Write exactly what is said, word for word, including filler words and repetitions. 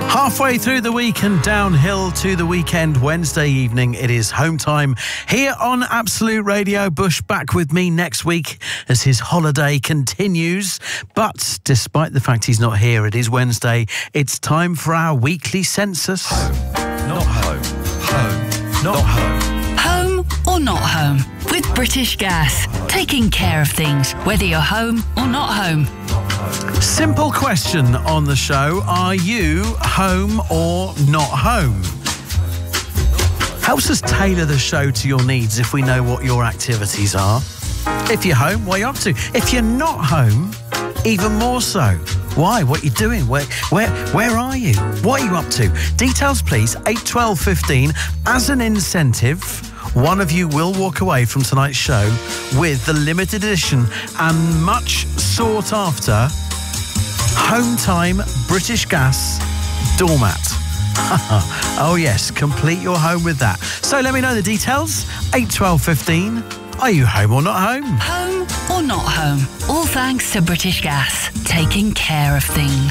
Halfway through the week and downhill to the weekend. Wednesday evening, it is home time here on Absolute Radio. Bush back with me next week as his holiday continues. But despite the fact he's not here, it is Wednesday. It's time for our weekly census. Home, not home. Home, not home. Home or not home? With British Gas. Taking care of things, whether you're home or not home. Simple question on the show. Are you home or not home? Helps us tailor the show to your needs if we know what your activities are. If you're home, what are you up to? If you're not home, even more so. Why? What are you doing? Where where where are you? What are you up to? Details please, eight twelve fifteen. As an incentive, one of you will walk away from tonight's show with the limited edition and much sought after Home Time British Gas doormat. Oh yes, complete your home with that. So let me know the details. eight twelve fifteen. Are you home or not home? Home or not home? All thanks to British Gas. Taking care of things.